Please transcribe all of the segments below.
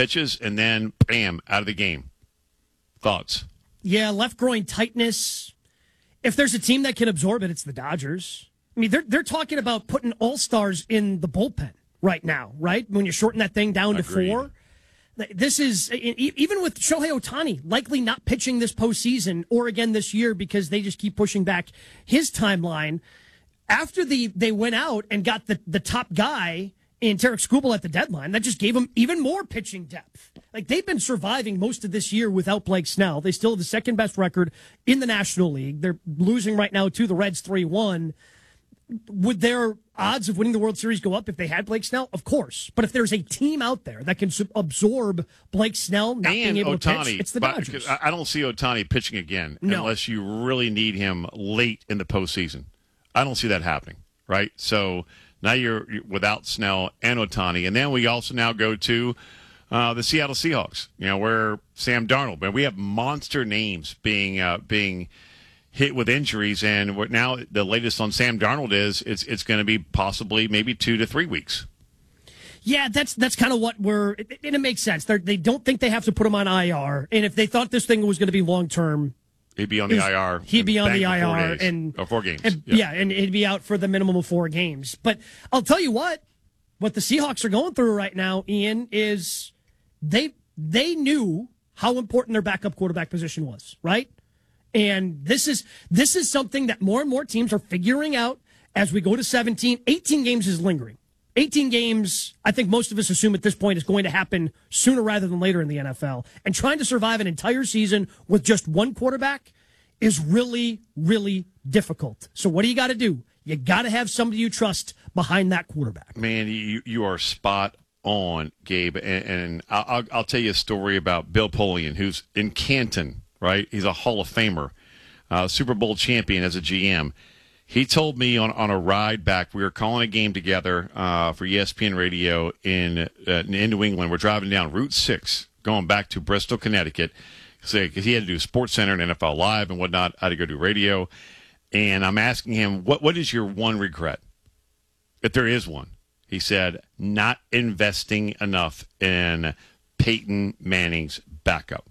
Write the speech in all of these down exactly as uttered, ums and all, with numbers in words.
pitches, and then, bam, out of the game. Thoughts? Yeah, left groin tightness. If there's a team that can absorb it, it's the Dodgers. I mean, they're they're talking about putting all-stars in the bullpen right now, right? When you shorten that thing down Agreed. to four. This is, even with Shohei Ohtani likely not pitching this postseason or again this year because they just keep pushing back his timeline. After the they went out and got the, the top guy in Tarek Skubal at the deadline, that just gave them even more pitching depth. Like, they've been surviving most of this year without Blake Snell. They still have the second best record in the National League. They're losing right now to the Reds three one. Would their odds of winning the World Series go up if they had Blake Snell? Of course. But if there's a team out there that can sub- absorb Blake Snell not and being able Ohtani, to pitch, it's the but, Dodgers. I don't see Ohtani pitching again No. unless you really need him late in the postseason. I don't see that happening, right? So now you're, you're without Snell and Ohtani. And then we also now go to uh, the Seattle Seahawks, you know, where Sam Darnold. Man, we have monster names being uh, being – hit with injuries, and what now the latest on Sam Darnold is it's it's going to be possibly maybe two to three weeks. Yeah, that's that's kind of what we're, and it makes sense. They're, they don't think they have to put him on I R, and if they thought this thing was going to be long term, he'd be on the was, I R. He'd be on the I R, days, and or four games. And, yeah. yeah, and he'd be out for the minimum of four games. But I'll tell you what, what the Seahawks are going through right now, Ian, is they they knew how important their backup quarterback position was, right? And this is this is something that more and more teams are figuring out as we go to seventeen. eighteen games is lingering. eighteen games, I think most of us assume at this point, is going to happen sooner rather than later in the N F L. And trying to survive an entire season with just one quarterback is really, really difficult. So what do you got to do? You got to have somebody you trust behind that quarterback. Man, you you are spot on, Gabe. And, and I'll, I'll tell you a story about Bill Polian, who's in Canton. Right, he's a Hall of Famer, uh, Super Bowl champion as a G M. He told me on, on a ride back, we were calling a game together uh, for E S P N Radio in uh, in New England. We're driving down Route six, going back to Bristol, Connecticut, because he had to do Sports Center and N F L Live and whatnot. I had to go do radio, and I'm asking him, what what is your one regret, if there is one? He said, not investing enough in Peyton Manning's backup.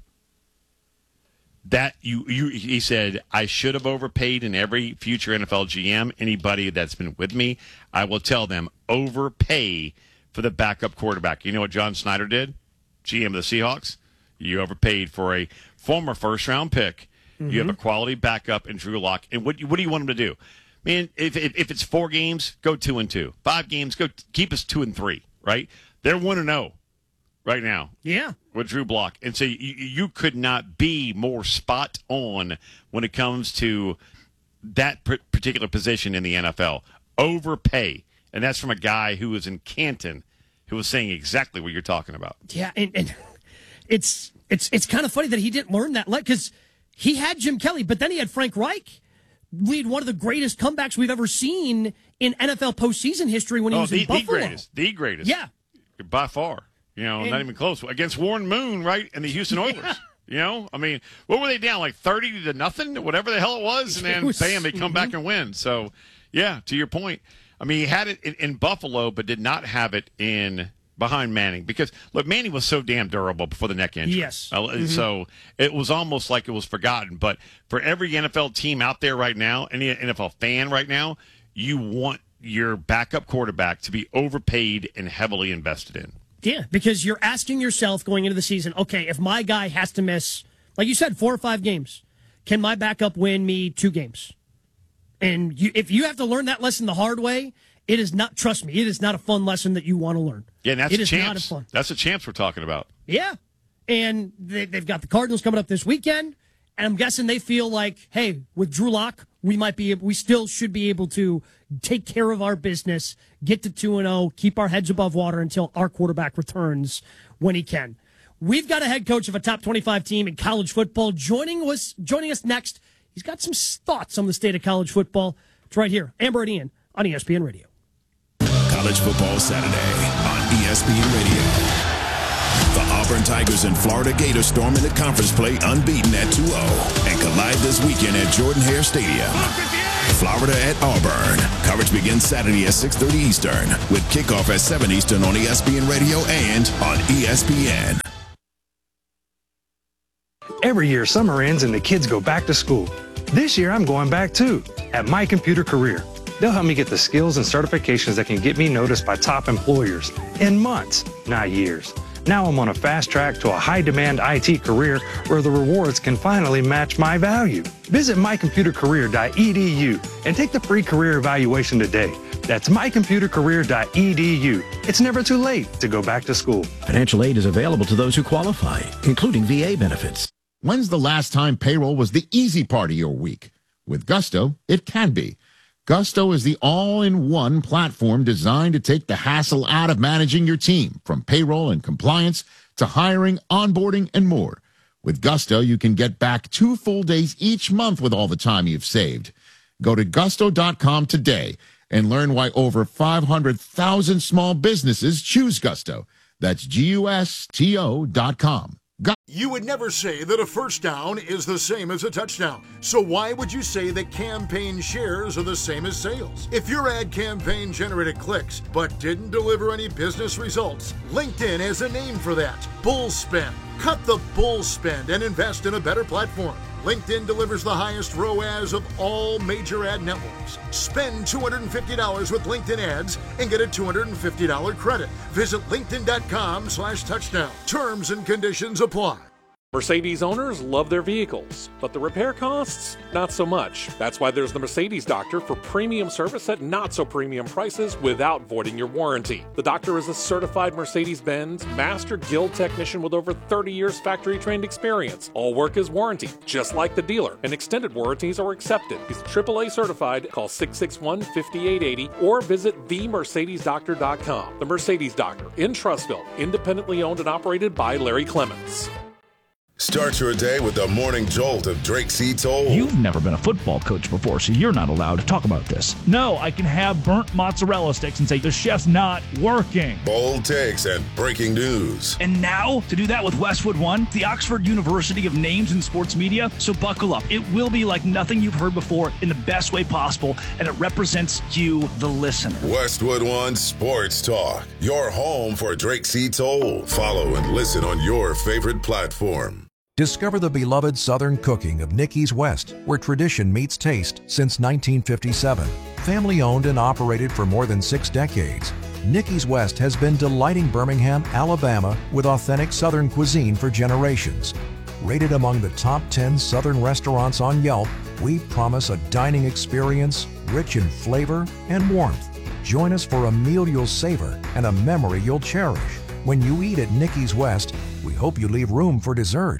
That you, you, he said, I should have overpaid in every future N F L G M. Anybody that's been with me, I will tell them, overpay for the backup quarterback. You know what John Snyder did? G M of the Seahawks. You overpaid for a former first-round pick. Mm-hmm. You have a quality backup in Drew Lock. And what, what do you want him to do? Man, if, if if it's four games, go two and two. Five games, go keep us two and three. Right? They're one and zero right now. Yeah. With Drew Block. And so you, you could not be more spot on when it comes to that particular position in the N F L. Overpay. And that's from a guy who was in Canton who was saying exactly what you're talking about. Yeah, and, and it's it's it's kind of funny that he didn't learn that, because he had Jim Kelly, but then he had Frank Reich lead one of the greatest comebacks we've ever seen in N F L postseason history when he oh, was the, in Buffalo. The greatest. The greatest. Yeah. By far. You know, and, not even close. Against Warren Moon, right, and the Houston Oilers. Yeah. You know, I mean, what were they down, like thirty to nothing, whatever the hell it was, and then, was, bam, they come mm-hmm. back and win. So, yeah, to your point, I mean, he had it in, in Buffalo, but did not have it in behind Manning. Because, look, Manning was so damn durable before the neck injury. Yes. Uh, mm-hmm. So it was almost like it was forgotten. But for every N F L team out there right now, any N F L fan right now, you want your backup quarterback to be overpaid and heavily invested in. Yeah, because you're asking yourself going into the season, okay, if my guy has to miss, like you said, four or five games, can my backup win me two games? And you, if you have to learn that lesson the hard way, it is not, trust me, it is not a fun lesson that you want to learn. Yeah, and that's it the is champs. not a fun. That's the champs we're talking about. Yeah, and they, they've got the Cardinals coming up this weekend, and I'm guessing they feel like, hey, with Drew Lock, we might be, we still should be able to take care of our business, get to two and oh, keep our heads above water until our quarterback returns when he can. We've got a head coach of a top twenty-five team in college football joining us, joining us next. He's got some thoughts on the state of college football. It's right here. Amber and Ian on E S P N Radio. College Football Saturday on E S P N Radio. The Auburn Tigers and Florida Gators storm into conference play unbeaten at two oh and collide this weekend at Jordan-Hare Stadium. Florida at Auburn. Coverage begins Saturday at six thirty Eastern with kickoff at seven Eastern on E S P N Radio and on E S P N. Every year, summer ends and the kids go back to school. This year, I'm going back too, at My Computer Career. They'll help me get the skills and certifications that can get me noticed by top employers in months, not years. Now I'm on a fast track to a high-demand I T career where the rewards can finally match my value. Visit my computer career dot e d u and take the free career evaluation today. That's my computer career dot e d u. It's never too late to go back to school. Financial aid is available to those who qualify, including V A benefits. When's the last time payroll was the easy part of your week? With Gusto, it can be. Gusto is the all-in-one platform designed to take the hassle out of managing your team, from payroll and compliance to hiring, onboarding, and more. With Gusto, you can get back two full days each month with all the time you've saved. Go to gusto dot com today and learn why over five hundred thousand small businesses choose Gusto. That's G U S T O dot com. You would never say that a first down is the same as a touchdown. So why would you say that campaign shares are the same as sales? If your ad campaign generated clicks but didn't deliver any business results, LinkedIn has a name for that: bull spend. Cut the bull spend and invest in a better platform. LinkedIn delivers the highest R O A S of all major ad networks. Spend two hundred fifty dollars with LinkedIn ads and get a two hundred fifty dollars credit. Visit linkedin dot com slash touchdown. Terms and conditions apply. Mercedes owners love their vehicles, but the repair costs, not so much. That's why there's the Mercedes Doctor for premium service at not so premium prices without voiding your warranty. The Doctor is a certified Mercedes-Benz Master Guild technician with over thirty years factory-trained experience. All work is warranted, just like the dealer, and extended warranties are accepted. He's triple A certified. Call six six one, five eight eight zero or visit the mercedes doctor dot com. The Mercedes Doctor in Trussville, independently owned and operated by Larry Clements. Start your day with the morning jolt of Drake C. Toll. You've never been a football coach before, so you're not allowed to talk about this. No, I can have burnt mozzarella sticks and say the chef's not working. Bold takes and breaking news. And now, to do that with Westwood One, the Oxford University of names in sports media. So buckle up. It will be like nothing you've heard before in the best way possible, and it represents you, the listener. Westwood One Sports Talk, your home for Drake C. Toll. Follow and listen on your favorite platform. Discover the beloved Southern cooking of Nicky's West, where tradition meets taste since nineteen fifty-seven. Family owned and operated for more than six decades, Nicky's West has been delighting Birmingham, Alabama with authentic Southern cuisine for generations. Rated among the top ten Southern restaurants on Yelp, we promise a dining experience rich in flavor and warmth. Join us for a meal you'll savor and a memory you'll cherish. When you eat at Nicky's West, we hope you leave room for dessert.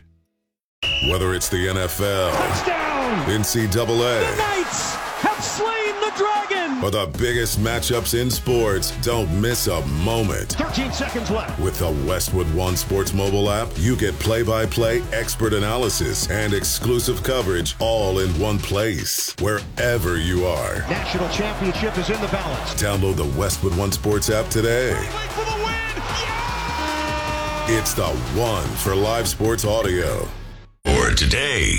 Whether it's the N F L, Touchdown! N C double A, The Knights have slain the dragon! or the biggest matchups in sports, don't miss a moment. thirteen seconds left. With the Westwood One Sports mobile app, you get play-by-play expert analysis and exclusive coverage all in one place, wherever you are. National championship is in the balance. Download the Westwood One Sports app today. For the win! Yeah! It's the one for live sports audio. For today,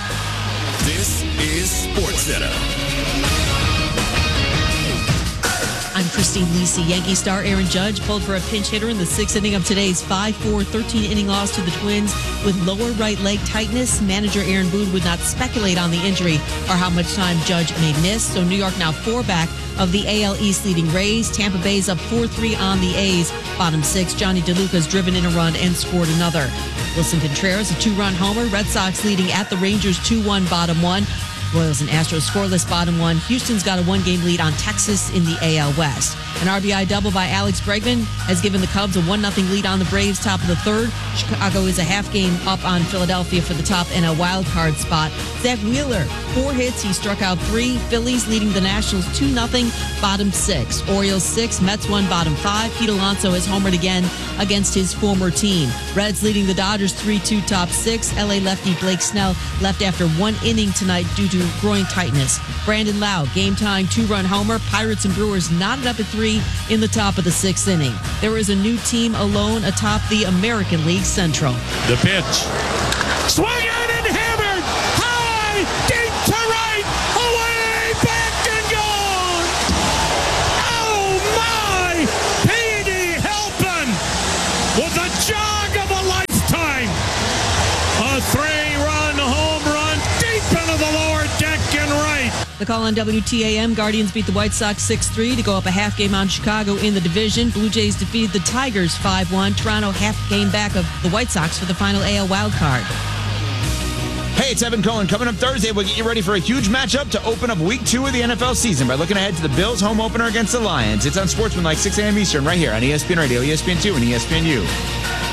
this is SportsCenter. I'm Christine Lisi. Yankee star Aaron Judge pulled for a pinch hitter in the sixth inning of today's five four thirteen-inning loss to the Twins with lower right leg tightness. Manager Aaron Boone would not speculate on the injury or how much time Judge may miss. So New York now four back of the A L East leading Rays. Tampa Bay's up four three on the A's. Bottom six, Johnny DeLuca's driven in a run and scored another. Wilson Contreras, a two-run homer. Red Sox leading at the Rangers two one bottom one. Royals and Astros scoreless bottom one. Houston's got a one-game lead on Texas in the A L West. An R B I double by Alex Bregman has given the Cubs a one nothing lead on the Braves top of the third. Chicago is a half game up on Philadelphia for the top and a wild card spot. Zach Wheeler, four hits. He struck out three. Phillies leading the Nationals two nothing bottom six. Orioles six, Mets one bottom five. Pete Alonso has homered again against his former team. Reds leading the Dodgers three two top six. L A lefty Blake Snell left after one inning tonight due to groin tightness. Brandon Lau, game-tying two-run homer. Pirates and Brewers knotted up at three in the top of the sixth inning. There is a new team alone atop the American League Central. The pitch. Swung on and hammered. High, deep to right. Away, back and gone. Oh, my. Petey Halpin with a jog of a lifetime. A three-run The call on W T A M. Guardians beat the White Sox six three to go up a half game on Chicago in the division. Blue Jays defeated the Tigers five one. Toronto half game back of the White Sox for the final A L wild card. Hey, it's Evan Cohen. Coming up Thursday, we'll get you ready for a huge matchup to open up week two of the N F L season by looking ahead to the Bills' home opener against the Lions. It's on Sportsman like six a.m. Eastern right here on E S P N Radio, E S P N two, and E S P N U.